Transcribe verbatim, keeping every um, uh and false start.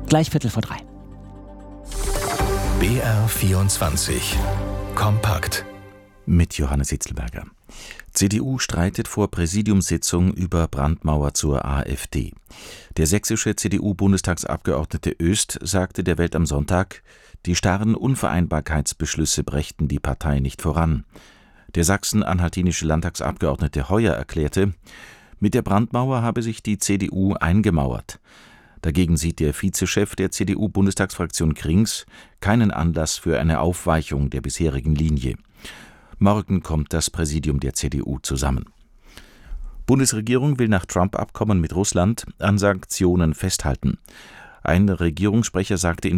Gleich Viertel vor drei. B R vierundzwanzig Kompakt mit Johannes Hitzelberger. C D U streitet vor Präsidiumssitzung über Brandmauer zur AfD. Der sächsische C D U-Bundestagsabgeordnete Oest sagte der Welt am Sonntag, die starren Unvereinbarkeitsbeschlüsse brächten die Partei nicht voran. Der sachsen-anhaltinische Landtagsabgeordnete Heuer erklärte, mit der Brandmauer habe sich die C D U eingemauert. Dagegen sieht der Vizechef der C D U-Bundestagsfraktion Krings keinen Anlass für eine Aufweichung der bisherigen Linie. Morgen kommt das Präsidium der C D U zusammen. Bundesregierung will nach Trump-Abkommen mit Russland an Sanktionen festhalten. Ein Regierungssprecher sagte in